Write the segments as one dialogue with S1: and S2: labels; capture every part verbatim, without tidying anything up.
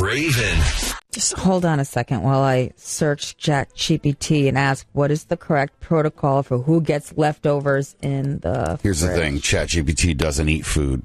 S1: Raven.
S2: Just hold on a second while I search ChatGPT and ask what is the correct protocol for who gets leftovers in the
S3: Here's
S2: fridge.
S3: the thing. ChatGPT doesn't eat food.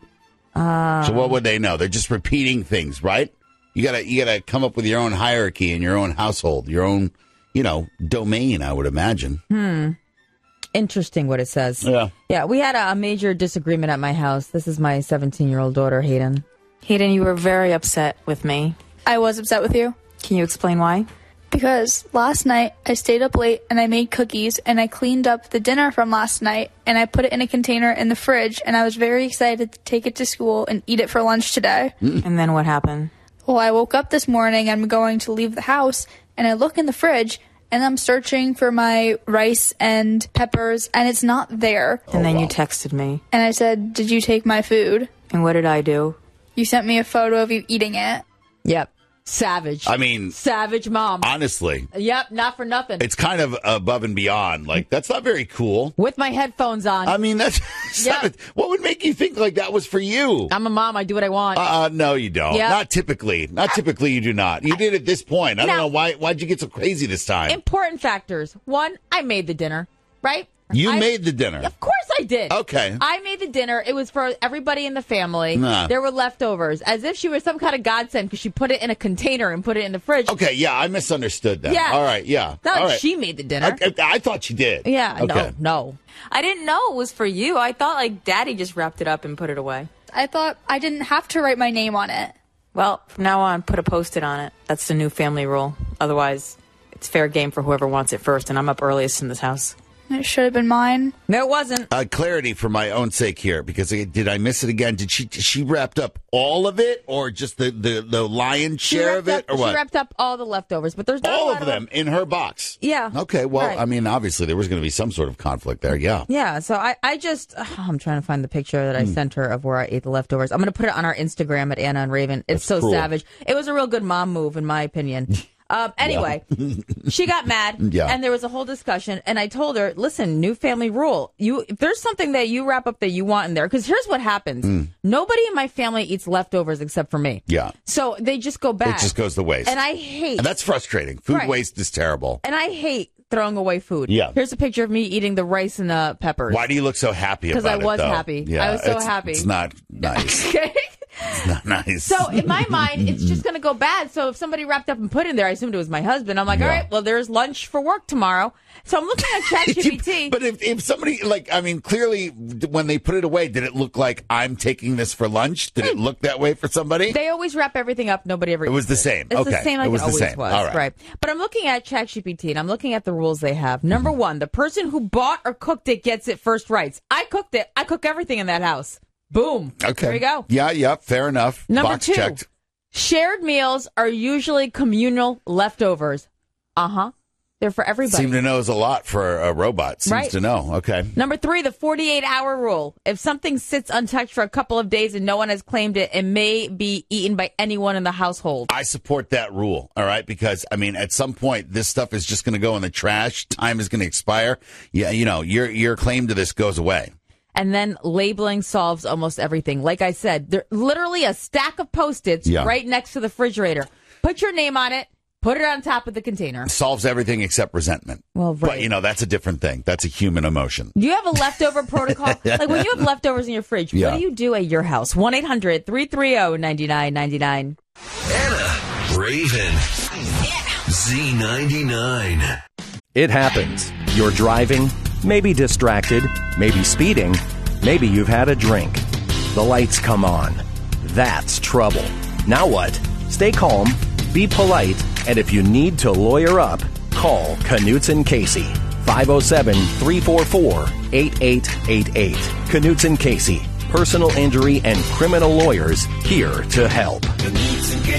S2: Uh,
S3: so what would they know? They're just repeating things, right? You gotta you gotta come up with your own hierarchy in your own household, your own, you know, domain, I would imagine.
S2: Hmm. Interesting what it says.
S3: Yeah.
S2: Yeah, we had a, a major disagreement at my house. This is my seventeen-year-old daughter, Hayden.
S4: Hayden, you were very upset with me.
S5: I was upset with you.
S4: Can you explain why?
S5: Because last night I stayed up late and I made cookies and I cleaned up the dinner from last night and I put it in a container in the fridge and I was very excited to take it to school and eat it for lunch today.
S4: Mm. And then what happened?
S5: Well, I woke up this morning, I'm going to leave the house and I look in the fridge and I'm searching for my rice and peppers and it's not there.
S4: And oh, then wow. you texted me.
S5: And I said, did you take my food?
S4: And what did I do?
S5: You sent me a photo of you eating it.
S2: Yep. Savage.
S3: I mean,
S2: savage mom.
S3: Honestly.
S2: Yep, not for nothing.
S3: It's kind of above and beyond. Like, that's not very cool.
S2: With my headphones on.
S3: I mean, that's yep. What would make you think like that was for you?
S2: I'm a mom. I do what I want.
S3: Uh, no, you don't. Yep. Not typically. Not typically. You do not. You did at this point. I don't now, know why. Why'd you get so crazy this time?
S2: Important factors. One, I made the dinner. Right.
S3: You
S2: I,
S3: made the dinner.
S2: Of course I did.
S3: Okay.
S2: I made the dinner. It was for everybody in the family.
S3: Nah.
S2: There were leftovers. As if she was some kind of godsend because she put it in a container and put it in the fridge.
S3: Okay, yeah, I misunderstood that.
S2: Yeah.
S3: All right, yeah.
S2: Not
S3: All
S2: like
S3: right.
S2: she made the dinner.
S3: I, I, I thought she did.
S2: Yeah,
S3: okay.
S2: no, no.
S4: I didn't know it was for you. I thought, like, Daddy just wrapped it up and put it away.
S5: I thought I didn't have to write my name on it.
S4: Well, from now on, put a Post-it on it. That's the new family rule. Otherwise, it's fair game for whoever wants it first, and I'm up earliest in this house.
S5: It should have been mine.
S2: No, it wasn't.
S3: Uh, clarity for my own sake here, because I, did I miss it again? Did she she wrapped up all of it, or just the, the, the lion's share of it,
S2: up,
S3: or what?
S2: She wrapped up all the leftovers, but there's not
S3: all
S2: a lot
S3: of them in her box.
S2: Yeah.
S3: Okay. Well,
S2: right.
S3: I mean, obviously there was going to be some sort of conflict there. Yeah.
S2: Yeah. So I, I just oh, I'm trying to find the picture that I mm. sent her of where I ate the leftovers. I'm going to put it on our Instagram at Anna and Raven. It's
S3: That's
S2: so
S3: cruel.
S2: savage. It was a real good mom move, in my opinion. Um, anyway, yeah. She got mad,
S3: yeah.
S2: and there was a whole discussion, and I told her, listen, new family rule. You, if there's something that you wrap up that you want in there, because here's what happens. Mm. Nobody in my family eats leftovers except for me.
S3: Yeah.
S2: So they just go back.
S3: It just goes to waste.
S2: And I hate.
S3: And that's frustrating. Food
S2: right.
S3: waste is terrible.
S2: And I hate throwing away food.
S3: Yeah.
S2: Here's a picture of me eating the rice and the peppers.
S3: Why do you look so happy about it,
S2: Because I was
S3: though?
S2: happy.
S3: Yeah,
S2: I was so
S3: it's,
S2: happy.
S3: It's not nice.
S2: Okay.
S3: It's not nice.
S2: So in my mind, it's just going to go bad. So if somebody wrapped up and put in there, I assumed it was my husband. I'm like,
S3: yeah.
S2: all right, well, there's lunch for work tomorrow. So I'm looking at ChatGPT.
S3: But if, if somebody, like, I mean, clearly when they put it away, did it look like I'm taking this for lunch? Did it look that way for somebody?
S2: They always wrap everything up. Nobody ever
S3: It was
S2: eats
S3: the
S2: it.
S3: same.
S2: It's
S3: okay.
S2: the same like
S3: it was
S2: it
S3: the
S2: always
S3: same.
S2: was.
S3: All right.
S2: right. But I'm looking at ChatGPT and I'm looking at the rules they have. Number one, the person who bought or cooked it gets it first rights. I cooked it. I cook everything in that house. Boom.
S3: Okay.
S2: There you go.
S3: Yeah, yeah, fair enough.
S2: Number
S3: Box
S2: two,
S3: checked.
S2: Shared meals are usually communal leftovers. Uh-huh. They're for everybody.
S3: Seem to know is a lot for a robot. Seems
S2: right.
S3: to know. Okay.
S2: Number three, the forty-eight hour rule. If something sits untouched for a couple of days and no one has claimed it, it may be eaten by anyone in the household.
S3: I support that rule, all right? Because, I mean, at some point, this stuff is just going to go in the trash. Time is going to expire. Yeah, you know, your your claim to this goes away.
S2: And then labeling solves almost everything. Like I said, there's literally a stack of Post-its
S3: yeah.
S2: right next to the refrigerator. Put your name on it. Put it on top of the container.
S3: Solves everything except resentment.
S2: Well, right.
S3: But, you know, that's a different thing. That's a human emotion.
S2: Do you have a leftover protocol? Like when you have leftovers in your fridge,
S3: yeah.
S2: what do you do at your house? one eight hundred three three zero nine nine nine nine.
S1: Anna, Raven, Z ninety-nine.
S6: It happens. You're driving, maybe distracted, maybe speeding, maybe you've had a drink. The lights come on. That's trouble. Now what? Stay calm, be polite, and if you need to lawyer up, call Knutson and Casey. five oh seven, three four four, eight eight eight eight. Knutson and Casey. Personal injury and criminal lawyers here to help.
S7: Knutson and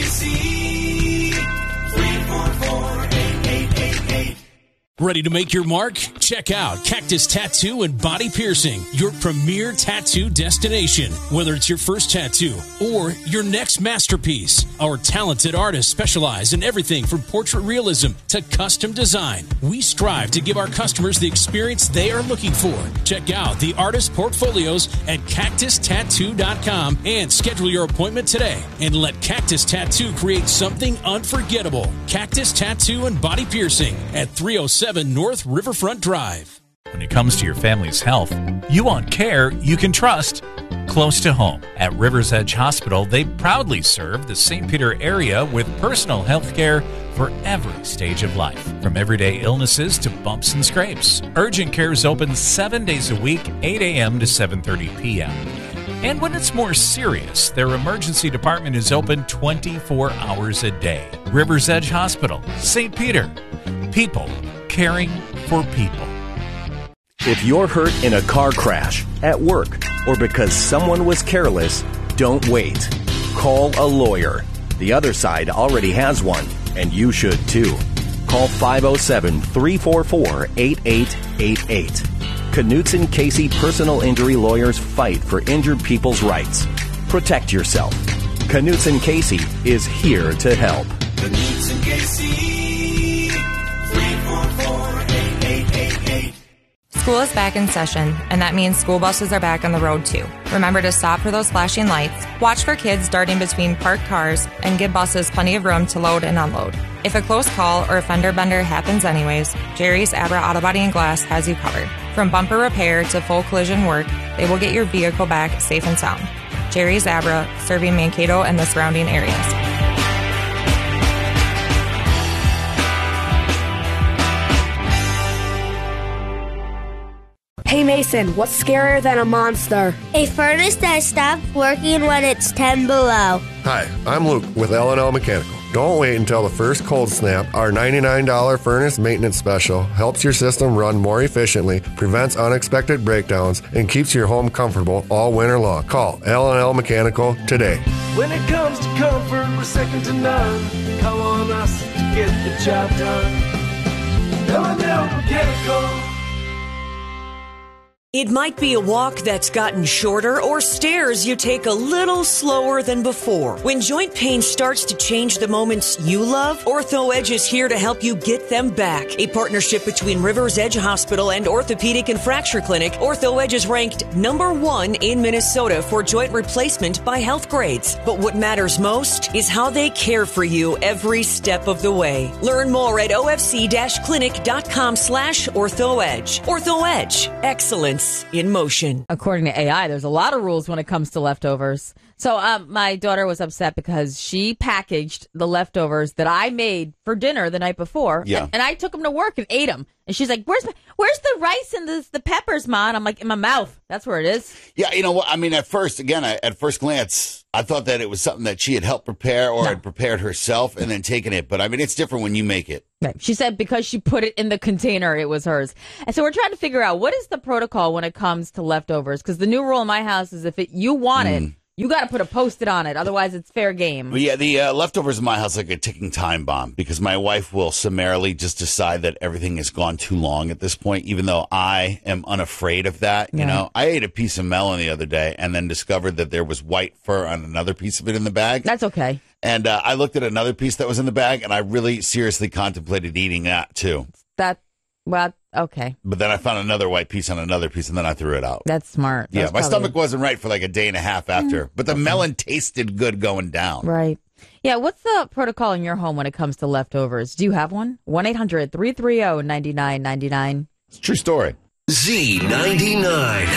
S7: Casey. three four four, eight eight eight eight.
S8: Ready to make your mark?
S7: Check out Cactus Tattoo and Body Piercing, your premier tattoo destination. Whether it's your first tattoo or your next masterpiece, our talented artists specialize in everything from portrait realism to custom design. We strive to give our customers the experience they are looking for. Check out the artist portfolios at cactus tattoo dot com and schedule your appointment today and let Cactus Tattoo create something unforgettable. Cactus Tattoo and Body Piercing at three oh seven North Riverfront Drive.
S8: When it comes to your family's health, you want care you can trust close to home. At Rivers Edge Hospital, they proudly serve the Saint Peter area with personal health care for every stage of life, from everyday illnesses to bumps and scrapes. Urgent care is open seven days a week, eight a.m. to seven thirty p.m. And when it's more serious, their emergency department is open twenty-four hours a day. Rivers Edge Hospital, Saint Peter. People caring for people.
S6: If you're hurt in a car crash, at work, or because someone was careless, don't wait. Call a lawyer. The other side already has one, and you should too. Call five oh seven, three four four, eight eight eight eight. Knutson Casey Personal Injury Lawyers fight for injured people's rights. Protect yourself. Knutson Casey is here to help.
S1: Knutson Casey, three four four, eight eight eight eight.
S9: School is back in session, and that means school buses are back on the road too. Remember to stop for those flashing lights, watch for kids darting between parked cars, and give buses plenty of room to load and unload. If a close call or a fender bender happens anyways, Jerry's Abra Auto Body and Glass has you covered. From bumper repair to full collision work, they will get your vehicle back safe and sound. Jerry's Abra, serving Mankato and the surrounding areas.
S10: Hey Mason, what's scarier than a monster?
S11: A furnace that stops working when it's ten below.
S12: Hi, I'm Luke with L and L Mechanical. Don't wait until the first cold snap. Our ninety-nine dollars furnace maintenance special helps your system run more efficiently, prevents unexpected breakdowns, and keeps your home comfortable all winter long. Call L and L Mechanical today.
S13: When it comes to comfort, we're second to none. Call on us to get the job done. L and L Mechanical.
S14: It might be a walk that's gotten shorter or stairs you take a little slower than before. When joint pain starts to change the moments you love, Ortho Edge is here to help you get them back. A partnership between Rivers Edge Hospital and Orthopedic and Fracture Clinic, Ortho Edge is ranked number one in Minnesota for joint replacement by Health Grades. But what matters most is how they care for you every step of the way. Learn more at ofc-clinic.com slash orthoedge. Ortho Edge. Excellence in motion.
S2: According to A I, there's a lot of rules when it comes to leftovers. So um, my daughter was upset because she packaged the leftovers that I made for dinner the night before.
S3: Yeah.
S2: And, and I took them to work and ate them. And she's like, where's my, where's the rice and the, the peppers, Ma? And I'm like, in my mouth. That's where it is.
S3: Yeah, you know what? I mean, at first, again, I, at first glance, I thought that it was something that she had helped prepare or no. had prepared herself and then taken it. But I mean, it's different when you make it.
S2: Right. She said because she put it in the container, it was hers. And so we're trying to figure out what is the protocol when it comes to leftovers? Because the new rule in my house is if it, you want mm. it, you got to put a Post-it on it. Otherwise, it's fair game.
S3: But yeah, the uh, leftovers in my house are like a ticking time bomb because my wife will summarily just decide that everything has gone too long at this point, even though I am unafraid of that. Yeah. You know, I ate a piece of melon the other day and then discovered that there was white fur on another piece of it in the bag.
S2: That's okay.
S3: And uh, I looked at another piece that was in the bag, and I really seriously contemplated eating that, too.
S2: That, well, okay.
S3: But then I found another white piece on another piece, and then I threw it out.
S2: That's smart. That's
S3: yeah, my
S2: probably...
S3: stomach wasn't right for like a day and a half after. But the
S2: okay.
S3: melon tasted good going down.
S2: Right. Yeah, what's the protocol in your home when it comes to leftovers? Do you have one? one eight hundred three three zero nine nine nine nine.
S3: It's a true story.
S1: Z ninety-nine.